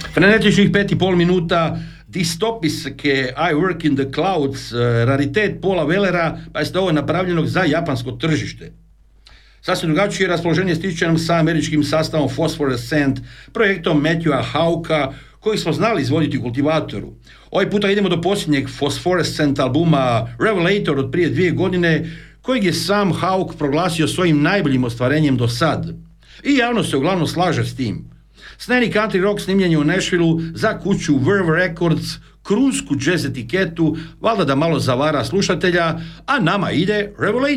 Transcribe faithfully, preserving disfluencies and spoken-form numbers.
Frenetičnih pet i pol minuta distopijske I Work in the Clouds, raritet Paula Wellera, pa jeste ovo napravljenog za japansko tržište. Sasvim drugačije raspoloženje stiče nam sa američkim sastavom Phosphorescent, projektom Matthewa Hauka, koji smo znali izvoditi u Kultivatoru. Ovaj puta idemo do posljednjeg Phosphorescent albuma Revelator od prije dvije godine, kojeg je sam Hauk proglasio svojim najboljim ostvarenjem do sad. I javno se uglavnom slaže s tim. Sneni country rock snimljen je u Nashvilleu za kuću Verve Records, krunsku jazz etiketu, valjda da malo zavara slušatelja, a nama ide Revelator.